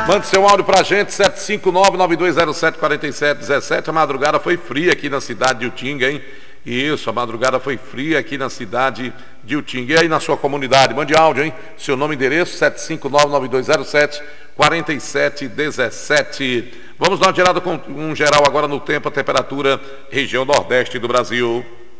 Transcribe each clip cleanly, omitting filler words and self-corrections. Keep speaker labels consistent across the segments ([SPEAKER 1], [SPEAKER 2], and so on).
[SPEAKER 1] Mande seu áudio pra gente, 759-9207-4717. A madrugada foi fria aqui na cidade de Utinga, hein? Isso, a madrugada foi fria aqui na cidade de Utinga. E aí na sua comunidade, mande áudio, hein? Seu nome e endereço, 759-9207-4717. Vamos dar uma gerada com um geral agora no tempo, a temperatura, região nordeste do Brasil.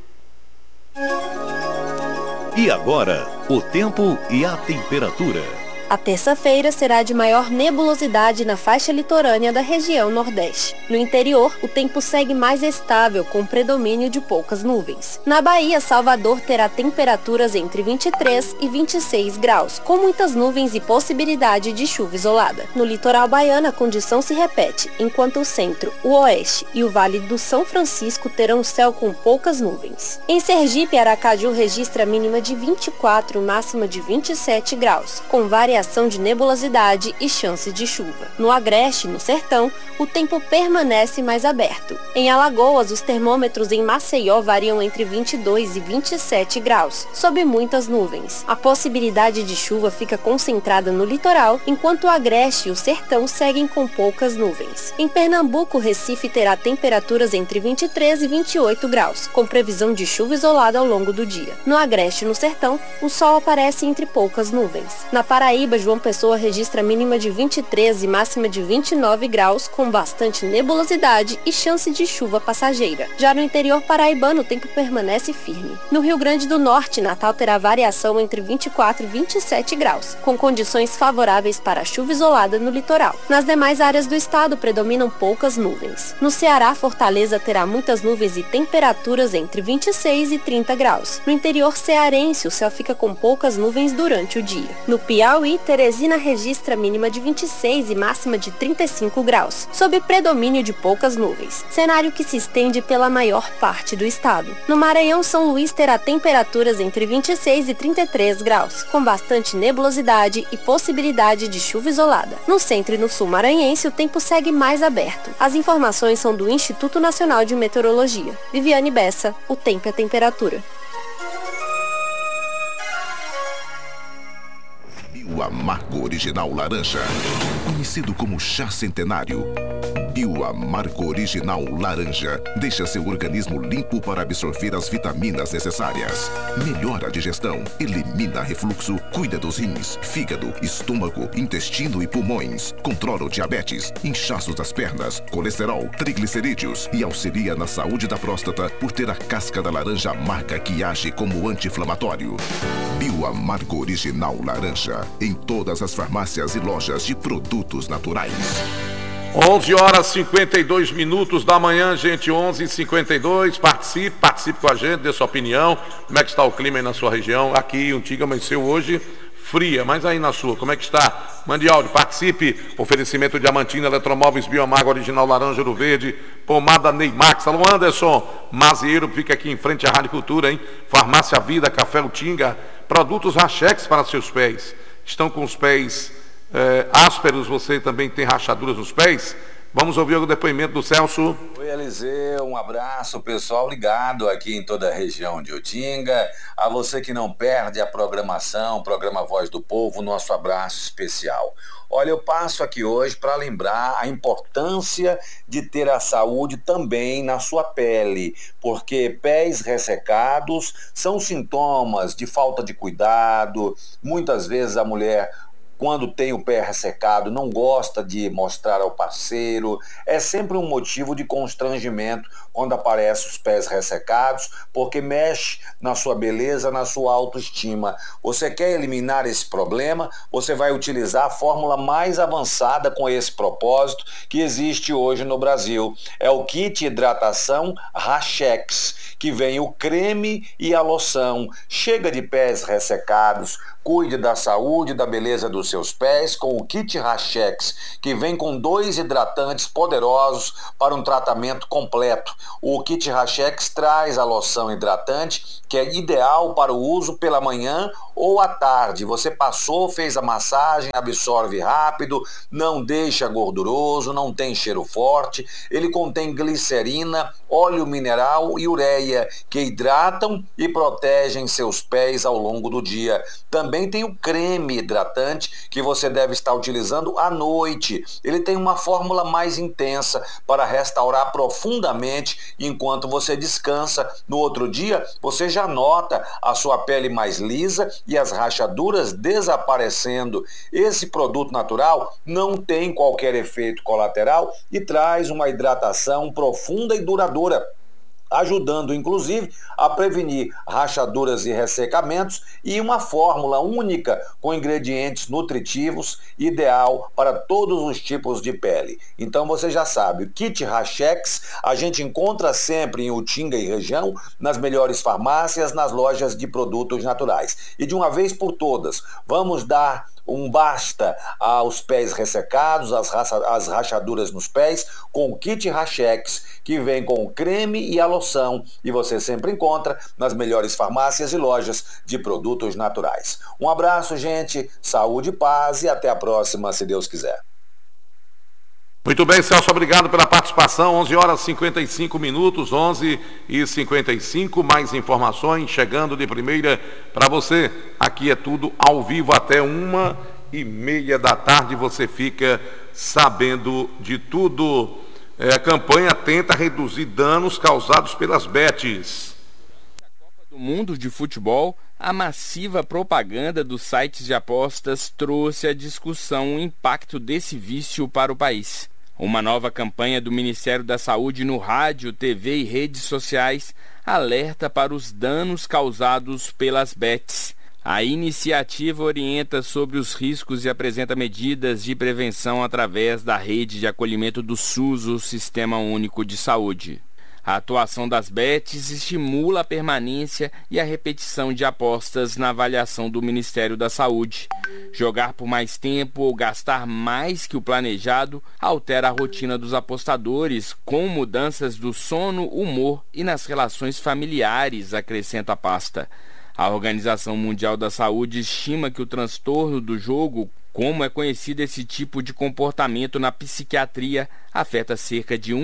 [SPEAKER 2] E agora, o tempo e a temperatura.
[SPEAKER 3] A terça-feira será de maior nebulosidade na faixa litorânea da região Nordeste. No interior, o tempo segue mais estável, com predomínio de poucas nuvens. Na Bahia, Salvador terá temperaturas entre 23 e 26 graus, com muitas nuvens e possibilidade de chuva isolada. No litoral baiano, a condição se repete, enquanto o centro, o oeste e o Vale do São Francisco terão céu com poucas nuvens. Em Sergipe, Aracaju registra mínima de 24, máxima de 27 graus, com variação de nebulosidade e chance de chuva. No Agreste, no Sertão, o tempo permanece mais aberto. Em Alagoas, os termômetros em Maceió variam entre 22 e 27 graus, sob muitas nuvens. A possibilidade de chuva fica concentrada no litoral, enquanto o Agreste e o Sertão seguem com poucas nuvens. Em Pernambuco, Recife terá temperaturas entre 23 e 28 graus, com previsão de chuva isolada ao longo do dia. No Agreste e no Sertão, o sol aparece entre poucas nuvens. Na Paraíba, João Pessoa registra mínima de 23 e máxima de 29 graus, com bastante nebulosidade e chance de chuva passageira. Já no interior paraibano, o tempo permanece firme. No Rio Grande do Norte, Natal terá variação entre 24 e 27 graus, com condições favoráveis para chuva isolada no litoral. Nas demais áreas do estado, predominam poucas nuvens. No Ceará, Fortaleza terá muitas nuvens e temperaturas entre 26 e 30 graus. No interior cearense, o céu fica com poucas nuvens durante o dia. No Piauí, Teresina registra mínima de 26 e máxima de 35 graus, sob predomínio de poucas nuvens, cenário que se estende pela maior parte do estado. No Maranhão, São Luís terá temperaturas entre 26 e 33 graus, com bastante nebulosidade e possibilidade de chuva isolada. No centro e no sul maranhense, o tempo segue mais aberto. As informações são do Instituto Nacional de Meteorologia. Viviane Bessa, o tempo e a temperatura.
[SPEAKER 2] Bioamargo Original Laranja, conhecido como chá centenário. Bioamargo Original Laranja deixa seu organismo limpo para absorver as vitaminas necessárias. Melhora a digestão, elimina refluxo, cuida dos rins, fígado, estômago, intestino e pulmões. Controla o diabetes, inchaços das pernas, colesterol, triglicerídeos e auxilia na saúde da próstata por ter a casca da laranja amarga que age como anti-inflamatório. Bioamargo Original Laranja, em todas as farmácias e lojas de produtos naturais.
[SPEAKER 1] 11 horas 52 minutos da manhã, gente, 11h52. Participe com a gente, dê sua opinião. Como é que está o clima aí na sua região? Aqui, Utinga amanheceu hoje fria, mas aí na sua, como é que está? Mande áudio, participe. Oferecimento Diamantina, Eletromóveis, Bioamargo Original Laranja, Ouro Verde, Pomada Neymax. Alô, Anderson Mazieiro, fica aqui em frente à Rádio Cultura, hein? Farmácia Vida, Café Utinga, produtos Rachex para seus pés. Estão com os pés ásperos, você também tem rachaduras nos pés? Vamos ouvir o depoimento do Celso.
[SPEAKER 4] Oi, Eliseu, um abraço, pessoal ligado aqui em toda a região de Utinga. A você que não perde a programação, programa Voz do Povo, nosso abraço especial. Olha, eu passo aqui hoje para lembrar a importância de ter a saúde também na sua pele, porque pés ressecados são sintomas de falta de cuidado. Muitas vezes a mulher, quando tem o pé ressecado, não gosta de mostrar ao parceiro. É sempre um motivo de constrangimento quando aparecem os pés ressecados, porque mexe na sua beleza, na sua autoestima. Você quer eliminar esse problema? Você vai utilizar a fórmula mais avançada com esse propósito que existe hoje no Brasil. É o kit hidratação Rachex, que vem o creme e a loção. Chega de pés ressecados. Cuide da saúde e da beleza dos seus pés com o kit Rachex, que vem com 2 hidratantes poderosos para um tratamento completo. O kit Rachex traz a loção hidratante, que é ideal para o uso pela manhã ou à tarde. Você passou, fez a massagem, absorve rápido, não deixa gorduroso, não tem cheiro forte. Ele contém glicerina, óleo mineral e ureia, que hidratam e protegem seus pés ao longo do dia. Também também tem o creme hidratante que você deve estar utilizando à noite. Ele tem uma fórmula mais intensa para restaurar profundamente enquanto você descansa. No outro dia, você já nota a sua pele mais lisa e as rachaduras desaparecendo. Esse produto natural não tem qualquer efeito colateral e traz uma hidratação profunda e duradoura, ajudando inclusive a prevenir rachaduras e ressecamentos, e uma fórmula única com ingredientes nutritivos, ideal para todos os tipos de pele. Então você já sabe, o Kit Rachex a gente encontra sempre em Utinga e região, nas melhores farmácias, nas lojas de produtos naturais. E de uma vez por todas, vamos dar um basta aos pés ressecados, as rachaduras nos pés, com o Kit Rachex, que vem com o creme e a loção, e você sempre encontra nas melhores farmácias e lojas de produtos naturais. Um abraço, gente, saúde, paz e até a próxima, se Deus quiser.
[SPEAKER 1] Muito bem, Celso, obrigado pela participação. 11 horas e 55 minutos, 11 e 55, mais informações chegando de primeira para você. Aqui é tudo ao vivo até 1h30 da tarde, você fica sabendo de tudo. A campanha tenta reduzir danos causados pelas bets.
[SPEAKER 5] Na Copa do Mundo de Futebol, a massiva propaganda dos sites de apostas trouxe à discussão o impacto desse vício para o país. Uma nova campanha do Ministério da Saúde no rádio, TV e redes sociais alerta para os danos causados pelas bets. A iniciativa orienta sobre os riscos e apresenta medidas de prevenção através da rede de acolhimento do SUS, o Sistema Único de Saúde. A atuação das bets estimula a permanência e a repetição de apostas na avaliação do Ministério da Saúde. Jogar por mais tempo ou gastar mais que o planejado altera a rotina dos apostadores, com mudanças do sono, humor e nas relações familiares, acrescenta a pasta. A Organização Mundial da Saúde estima que o transtorno do jogo, como é conhecido esse tipo de comportamento na psiquiatria, afeta cerca de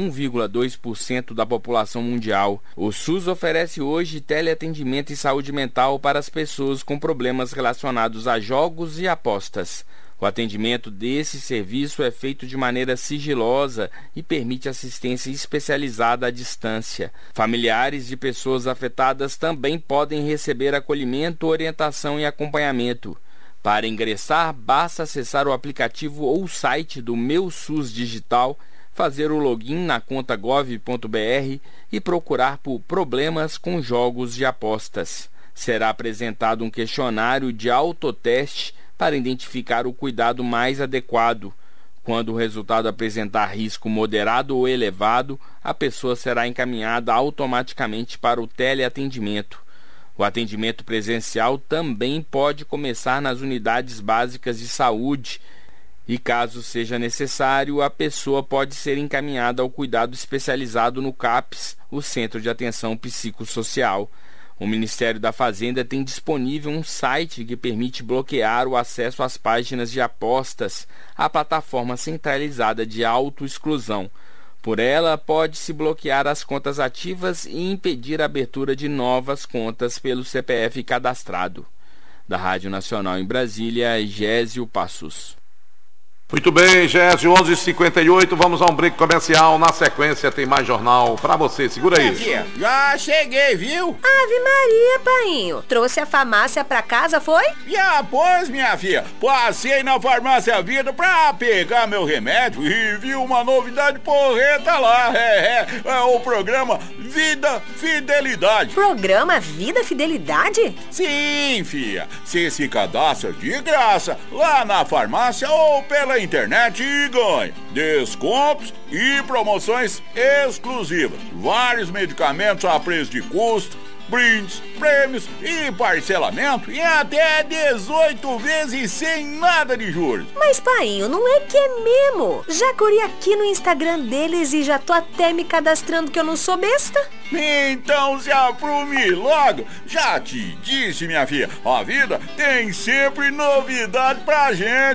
[SPEAKER 5] 1,2% da população mundial. O SUS oferece hoje teleatendimento e saúde mental para as pessoas com problemas relacionados a jogos e apostas. O atendimento desse serviço é feito de maneira sigilosa e permite assistência especializada à distância. Familiares de pessoas afetadas também podem receber acolhimento, orientação e acompanhamento. Para ingressar, basta acessar o aplicativo ou o site do Meu SUS Digital, fazer o login na conta gov.br e procurar por problemas com jogos de apostas. Será apresentado um questionário de autoteste para identificar o cuidado mais adequado. Quando o resultado apresentar risco moderado ou elevado, a pessoa será encaminhada automaticamente para o teleatendimento. O atendimento presencial também pode começar nas unidades básicas de saúde e, caso seja necessário, a pessoa pode ser encaminhada ao cuidado especializado no CAPS, o Centro de Atenção Psicossocial. O Ministério da Fazenda tem disponível um site que permite bloquear o acesso às páginas de apostas, a plataforma centralizada de autoexclusão. Por ela, pode-se bloquear as contas ativas e impedir a abertura de novas contas pelo CPF cadastrado. Da Rádio Nacional em Brasília, Gésio Passos.
[SPEAKER 1] Muito bem, Gésio, 11h58, vamos a um break comercial. Na sequência tem mais jornal pra você, segura aí.
[SPEAKER 6] Tia, já cheguei, viu?
[SPEAKER 3] Ave Maria, painho. Trouxe a farmácia pra casa, foi?
[SPEAKER 6] Já, pois, minha filha. Passei na Farmácia Vida pra pegar meu remédio e vi uma novidade porreta lá. É o programa Vida Fidelidade.
[SPEAKER 3] Programa Vida Fidelidade?
[SPEAKER 6] Sim, filha. Você se cadastra de graça lá na farmácia ou pela internet e ganha descontos e promoções exclusivas. Vários medicamentos a preço de custo, brindes, prêmios e parcelamento em até 18 vezes sem nada de juros.
[SPEAKER 3] Mas, painho, não é que é mesmo? Já corri aqui no Instagram deles e já tô até me cadastrando que eu não sou besta.
[SPEAKER 6] Então se aprume logo. Já te disse, minha filha, a vida tem sempre novidade pra gente.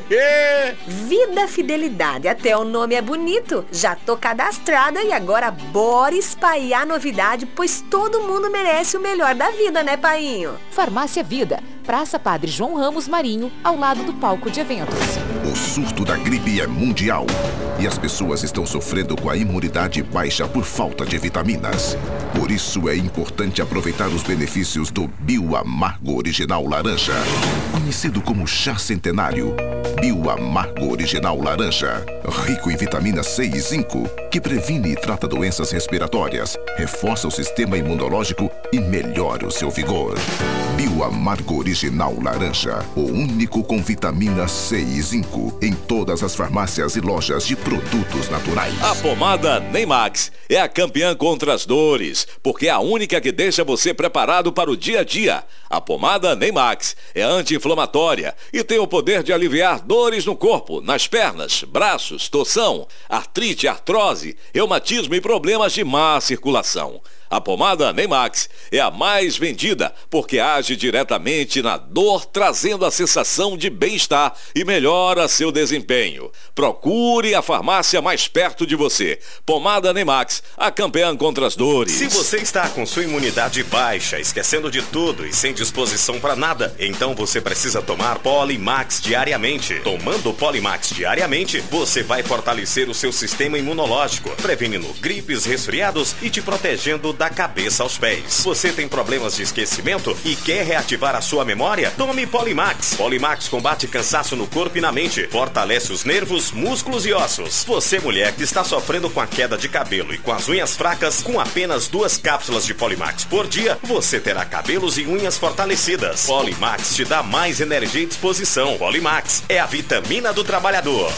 [SPEAKER 7] Vida Fidelidade, até o nome é bonito. Já tô cadastrada e agora bora espalhar novidade, pois todo mundo merece o melhor da vida, né, painho?
[SPEAKER 8] Farmácia Vida, Praça Padre João Ramos Marinho, ao lado do palco de eventos.
[SPEAKER 2] O surto da gripe é mundial e as pessoas estão sofrendo com a imunidade baixa por falta de vitaminas. Por isso é importante aproveitar os benefícios do Bioamargo Original Laranja, conhecido como chá centenário. Bioamargo Original Laranja, rico em vitamina C e zinco, que previne e trata doenças respiratórias, reforça o sistema imunológico e melhora o seu vigor. Bioamargo Original Laranja, o único com vitamina C e zinco, em todas as farmácias e lojas de produtos naturais.
[SPEAKER 9] A pomada Neymax é a campeã contra as dores, porque é a única que deixa você preparado para o dia a dia. A pomada Neymax é anti-inflamatória e tem o poder de aliviar dores no corpo, nas pernas, braços, torção, artrite, artrose, reumatismo e problemas de má circulação. A pomada Neymax é a mais vendida porque age diretamente na dor, trazendo a sensação de bem-estar e melhora seu desempenho. Procure a farmácia mais perto de você. Pomada Neymax, a campeã contra as dores.
[SPEAKER 10] Se você está com sua imunidade baixa, esquecendo de tudo e sem disposição para nada, então você precisa tomar Polimax diariamente. Tomando Polimax diariamente, você vai fortalecer o seu sistema imunológico, prevenindo gripes, resfriados e te protegendo da cabeça aos pés. Você tem problemas de esquecimento e quer reativar a sua memória? Tome Polimax. Polimax combate cansaço no corpo e na mente, fortalece os nervos, músculos e ossos. Você, mulher que está sofrendo com a queda de cabelo e com as unhas fracas, com apenas 2 cápsulas de Polimax por dia, você terá cabelos e unhas fortalecidas. Polimax te dá mais energia e disposição. Polimax é a vitamina do trabalhador.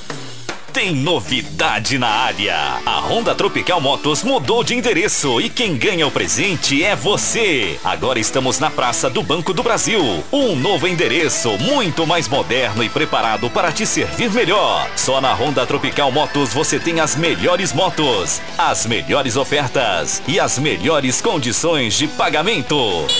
[SPEAKER 11] Tem novidade na área. A Honda Tropical Motos mudou de endereço e quem ganha o presente é você. Agora estamos na Praça do Banco do Brasil. Um novo endereço, muito mais moderno e preparado para te servir melhor. Só na Honda Tropical Motos você tem as melhores motos, as melhores ofertas e as melhores condições de pagamento.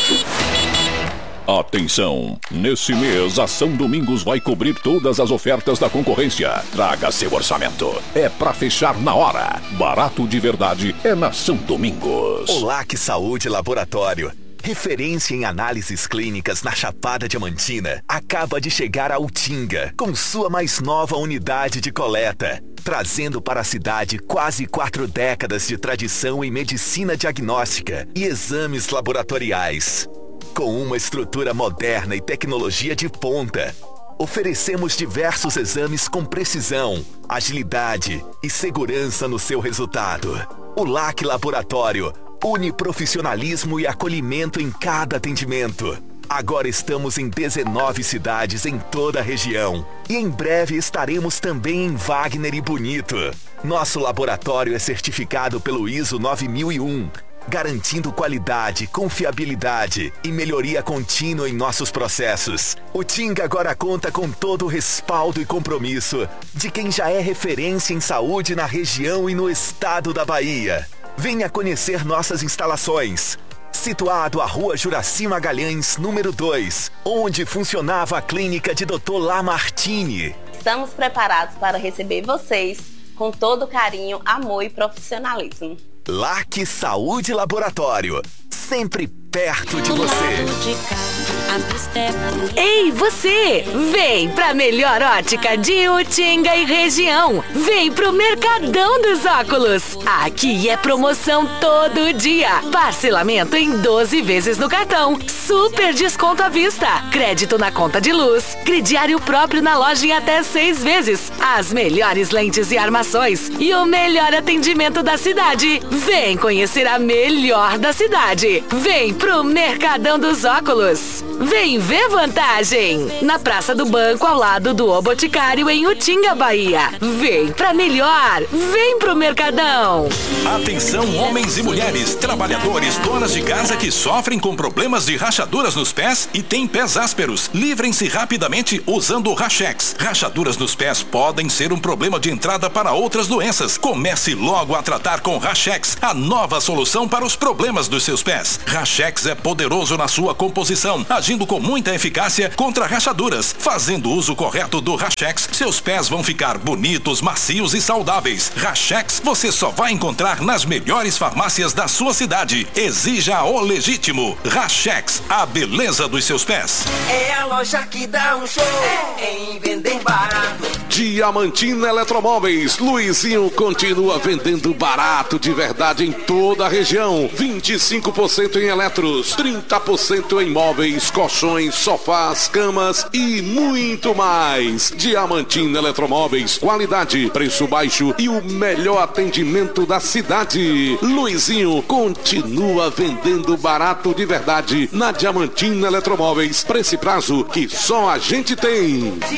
[SPEAKER 12] Atenção! Nesse mês, a Ação Domingos vai cobrir todas as ofertas da concorrência. Traga seu orçamento. É pra fechar na hora. Barato de verdade é na Ação Domingos.
[SPEAKER 13] Olá, que Saúde Laboratório. Referência em análises clínicas na Chapada Diamantina, acaba de chegar a Utinga, com sua mais nova unidade de coleta, trazendo para a cidade quase 4 décadas de tradição em medicina diagnóstica e exames laboratoriais. Com uma estrutura moderna e tecnologia de ponta, oferecemos diversos exames com precisão, agilidade e segurança no seu resultado. O LAC Laboratório une profissionalismo e acolhimento em cada atendimento. Agora estamos em 19 cidades em toda a região e em breve estaremos também em Wagner e Bonito. Nosso laboratório é certificado pelo ISO 9001, garantindo qualidade, confiabilidade e melhoria contínua em nossos processos. O Tinga agora conta com todo o respaldo e compromisso de quem já é referência em saúde na região e no estado da Bahia. Venha conhecer nossas instalações. Situado à Rua Juraci Magalhães, número 2, onde funcionava a clínica de Dr. Lamartine.
[SPEAKER 14] Estamos preparados para receber vocês com todo carinho, amor e profissionalismo.
[SPEAKER 13] LAC Saúde Laboratório, sempre perto de você.
[SPEAKER 7] Ei, você! Vem pra melhor ótica de Utinga e região. Vem pro Mercadão dos Óculos. Aqui é promoção todo dia. Parcelamento em 12 vezes no cartão. Super desconto à vista. Crédito na conta de luz. Crediário próprio na loja em até 6 vezes. As melhores lentes e armações. E o melhor atendimento da cidade. Vem conhecer a melhor da cidade. Vem pro Mercadão dos Óculos. Vem ver vantagem. Na Praça do Banco, ao lado do O Boticário, em Utinga, Bahia. Vem pra melhor. Vem pro Mercadão.
[SPEAKER 15] Atenção, homens e mulheres, trabalhadores, donas de casa que sofrem com problemas de rachaduras nos pés e têm pés ásperos. Livrem-se rapidamente usando o Rachex. Rachaduras nos pés podem ser um problema de entrada para outras doenças. Comece logo a tratar com Rachex, a nova solução para os problemas dos seus pés. Rachex é poderoso na sua composição, agir agindo com muita eficácia contra rachaduras. Fazendo uso correto do Rachex, seus pés vão ficar bonitos, macios e saudáveis. Rachex você só vai encontrar nas melhores farmácias da sua cidade. Exija o legítimo. Rachex, a beleza dos seus pés.
[SPEAKER 16] É a loja que dá um show em vender barato.
[SPEAKER 1] Diamantina Eletromóveis. Luizinho continua vendendo barato de verdade em toda a região. 25% em eletros, 30% em móveis, colchões, sofás, camas e muito mais. Diamantina Eletromóveis, qualidade, preço baixo e o melhor atendimento da cidade. Luizinho continua vendendo barato de verdade na Diamantina Eletromóveis. Preço e prazo que só a gente tem.